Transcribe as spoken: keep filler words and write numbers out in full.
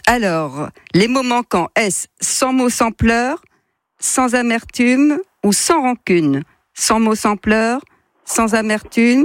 Alors, les mots manquants, est-ce sans mots sans pleurs, sans amertume ou sans rancune? Sans mots sans pleurs, sans amertume